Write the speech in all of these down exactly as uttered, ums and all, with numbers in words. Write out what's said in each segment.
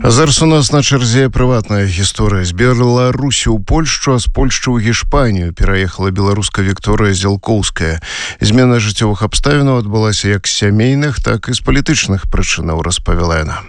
Зараз у нас на чарзе прыватная гісторыя. З Беларусі ў Польшчу, а з Польшчы ў Гішпанію пераехала беларуска Вікторыя Зялкоўская. Змена жыццёвых абставінаў адбылася як з сямейных, так і з палітычных прычынаў, распавяла яна.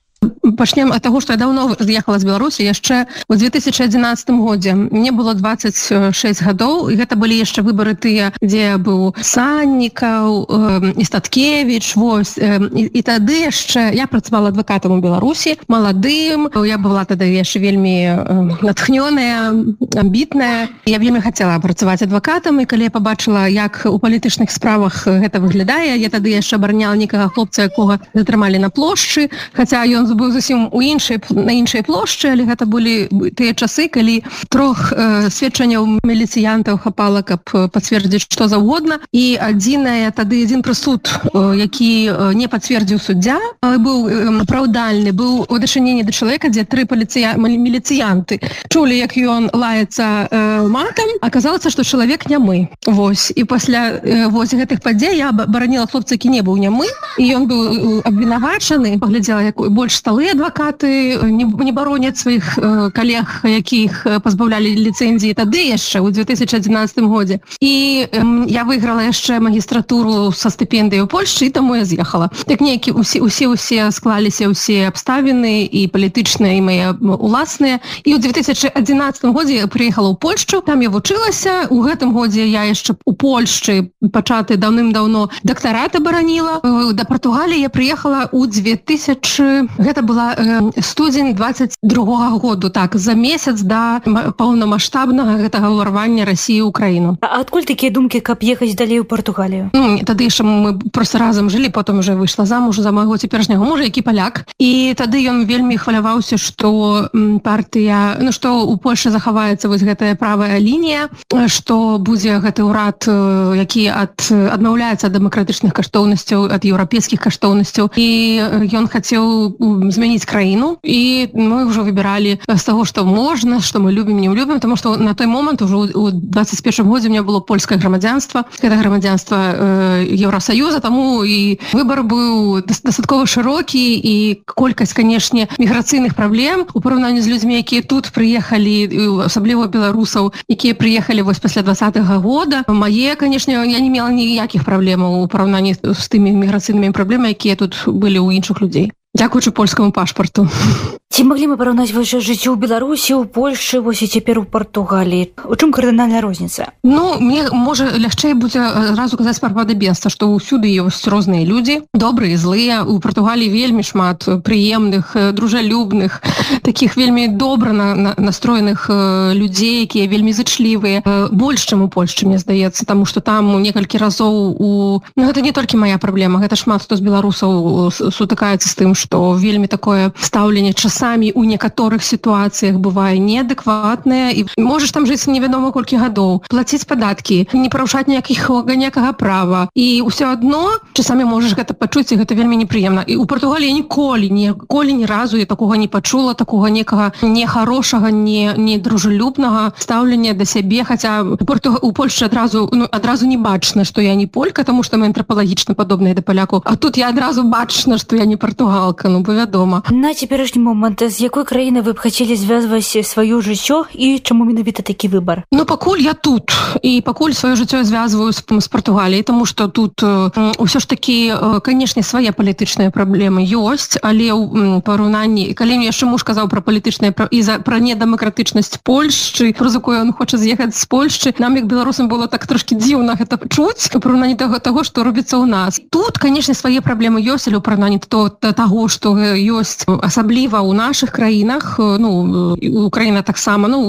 Пачнем ад таго, што я даўно з'ехала з Беларусі, яшчэ ў две тысячы адзінаццатым годзе. Мне было дваццаць шэсць гадоў, і гэта былі яшчэ выбары тыя, дзе быў Саннікаў, і Статкевіч, вось. І, і тады яшчэ я працавала адвакатам у Беларусі, маладым, я была тады яшчэ вельмі натхнёная, амбітная. Я вельмі хацела працаваць адвакатам, і калі я пабачыла, як у палітычных справах гэта выглядае, я тады яшчэ абараняла некага хлопца, якога затрымалі на плошчы, хаця ён быў зусім у іншай, на іншай плошчы, але гэта былі тыя часы, калі трох э, сведчанняў міліцыянтаў хапала, каб пацвердзіць што заўгодна. І адзінае тады адзін прысуд, э, які не пацвердзіў суддзя, э, быў э, апраўдальны, быў у дачыненні да чалавека, дзе тры паліцыя... міліцыянты чулі, як ён лаецца э, матам, аказалася, што чалавек нямы. Вось. І пасля э, вось гэтых падзей я бараніла хлопца, які не быў нямы, і ён быў абвінавачаны, паглядзела, як больш сталы адвакаты не, не бароняць сваіх э, калег, якіх пазбаўлялі ліцэнзіі тады яшчэ ў две тысячы адзінаццатым годзе. І э, я выйграла яшчэ магістратуру са стыпендыяй у Польшчы, і таму я з'ехала. Так неякі усе, усе, усе склаліся ўсе абставіны, і палітычныя, і мае уласныя. І ў две тысячы адзінаццатым годзе я прыехала ў Польшчу, там я вучылася. У гэтым годзе я яшчэ у Польшчы пачаты даўным-даўно дактарат абараніла. Да Партугаліі я прыехала ў две тысячы... Гэта была э, студзень дваццаць другога году, так, за месяц да паўнамаштабнага гэтага ўварвання Расіі ў Украіну. А адкуль такія думкі, каб ехаць далей у Партугалію? Ну, тады яшчэ мы проста разам жылі, потым уже выйшла замуж за майго цяперашняга мужа, які паляк. І тады ён вельмі хваляваўся, што партыя, ну, што ў Польшчы захаваецца вось гэтая правая лінія, што будзе гэты ўрад, які ад, адмаўляецца ад дэмакратычных каштоўнасцяў, ад еўрапейскіх каштоўнасцяў. І ён хацеў змяніць краіну, і мы ўжо выбіралі з таго, што можна, што мы любім, не любім, тому што на той момант ужо у дваццаць першым годзе у меня было польскае грамадзянства, гэта грамадзянства э, Еўросаюза, таму і выбар быў дастаткова шырокі, і колькасць, канешне, міграцыйных праблем у параўнанні з людзьмі, якія тут прыехалі, асабліва беларусаў, якія прыехалі вось пасля дваццатага года. Мае, канешне, я не мела ніякіх праблемаў у параўнанні з тымі міграцыйнымі праблемамі, якія тут былі ў іншых людзей. Дзякуючы польскаму пашпарту. Ці маглі мы параўнаць ваше жыццё ў Беларусі, ў Польшчы, вось і цяпер у Партугаліі? У чым кардынальная розніца? Ну, мне, можа, лягчэй будзе разу казаць пра падабенства, што ўсюды ёсць розныя людзі, добрыя і злыя. У Партугаліі вельмі шмат прыемных, дружалюбных, такіх вельмі добра на, на, настроеных людзей, якія вельмі зычлівыя. Больш, чым у Польшчы, мне здаецца, таму што там некалькі разоў у... Ну, гэта не толькі мая праблема, гэта шмат хто з беларусаў сутыкаецца з тым, што вельмі такое стаўленне часамі у некаторых сітуацыях бывае неадэкватнае, і можаш там жыць невядома колькі гадоў, плаціць падаткі, не парушаць ніякіх ніякага права, і ўсё адно часамі можаш гэта пачуць, і гэта вельмі непрыемна. І ў Партугаліі ніколі, ніколі ні разу я такога не пачула, такога некага нехарошага, не, не дружалюбнага стаўлення да сябе, хаця у Польшчы адразу, ну, адразу не бачна, што я не полька, таму што мы антрапалагічна падобныя да палякаў, а тут я адразу бачна, што я не партугалка, ну, бо вядома. На цяперашні момант з якой краіны вы б хацелі звязваць сваё жыццё, і чаму менавіта такі выбар? Ну, пакуль я тут, і пакуль сваё жыццё звязваю з, з Партугаліяй, таму што тут ўсё ж такі, канешне, свае палітычныя праблемы ёсць, але ў параўнанні, калі мне яшчэ муж казаў пра палітычныя і за пра недэмакратычнасць Польшчы, про якую ён хоча з'ехаць з Польшчы, нам, як беларусам, было так трошкі дзіўна гэта чуць у параўнанні таго, таго, што робіцца ў нас. Тут, канешне, свае праблемы ёсць, але ў параўнанні то, таго, што ёсць асабліва ў нашых краінах, ну, Украіна таксама, ну,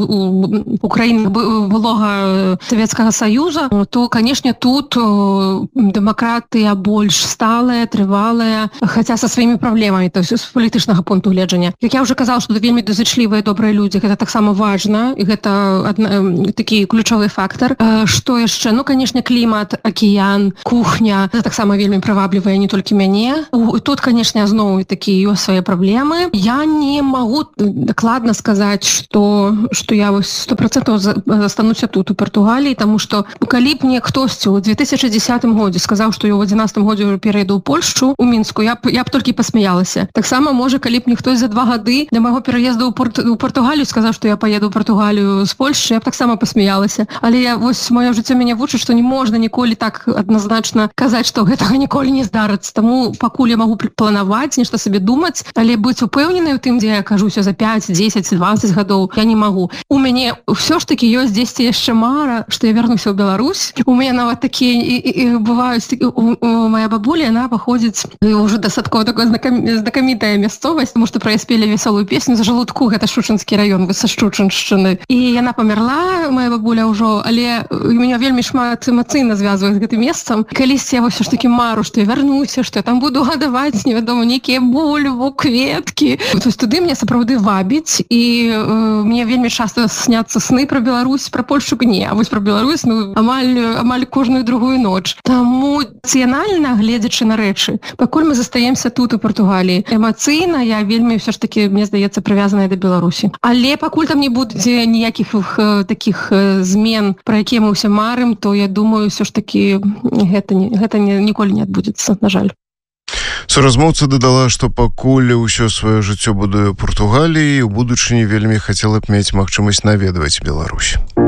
у краінах былога Савецкага Саюза, то, канешне, тут дэмакратыя больш сталая, трывалая, хаця са сваімі праблемамі, то есть з палітычнага пункту гледжання. Як я ўжо казала, што вельмі дазычлівыя добрыя людзі, гэта таксама важна, і гэта адна, такі ключовы фактар. Што яшчэ? Ну, канешне, клімат, акіян, кухня, гэта таксама вельмі прываблівае не толькі мяне. Тут, канешне, зноў такі ёсць свае праблемы. Я не не могу дакладна сказаць, што што я вось сто процентаў застануся тут у Партугаліі, таму што калі б мне хтосьці ў две тысячы дзесятым годзе сказаў, што я ў адзінаццатым годзе перайду ў Польшчу, у Мінску, я б, я б толькі пасмяялася. Таксама, можа, калі б мне хтось за два гады для майго пераезду ў, Порт, у Партугалію сказаў, што я паеду ў Партугалію з Польшчы, я б таксама пасмяялася. Але я, вось маё жыццё мяне вучыць, што не можна ніколі так адназначна казаць, што гэтага ніколі не здарыцца. Таму пакуль я магу планаваць, нешта сабе думаць, але быць упэўненай у тым, дзе я кажуся за пяць, дзесяць, дваццаць гадоў, я не магу. У мяне ўсё ж такі ёсць дзесьці яшчэ мара, што я вярнуся ў Беларусь. У мяне нават такія і, і, і бываюць такі, у, у, моя бабуля, яна паходзіць ўжо дастаткова такая знакамітая мясцовасць, тому што праспелі весялую песню за Жалудку, гэта Шчучынскі раён, вы са Шчучыншчыны. І яна памерла, моя бабуля ўжо, але мяне вельмі шмат эмацыйна звязвае з гэтым месцам. Калісьці я ўсё ж такі мару, што я вярнуся, што я там буду гадаваць, невядома, нейкія бульбу, кветкі. То есть туды мне сапраўды вабіць, і э, мне вельмі часта сняцца сны пра Беларусь, пра Польшчу не, а вось пра Беларусь, ну, амаль, амаль кожную другую ноч. Таму цыянальна, гледзячы на рэчы, пакуль мы застаемся тут у Партугаліі, эмацыйна я вельмі ўсё ж такі, мне здаецца, прывязаная да Беларусі. Але пакуль там не будзе ніякіх э, такіх э, змен, пра якія мы ўсе марым, то я думаю, ўсё ж такі гэта, гэта ніколі не адбудзецца, на жаль. Суразмоўца дадала, што пакуль ўсё сваё жыццё будуе ў Партугаліі, у будучыні вельмі хацела б мець магчымасць наведваць Беларусь.